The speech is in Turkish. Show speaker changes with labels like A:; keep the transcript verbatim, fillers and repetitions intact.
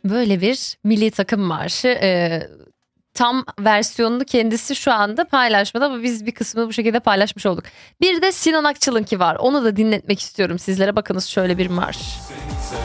A: Böyle bir milli takım marşı. Eee, tam versiyonunu kendisi şu anda paylaşmadı ama biz bir kısmını bu şekilde paylaşmış olduk. Bir de Sinan Akçıl'ınki var. Onu da dinletmek istiyorum sizlere. Bakınız şöyle bir marş.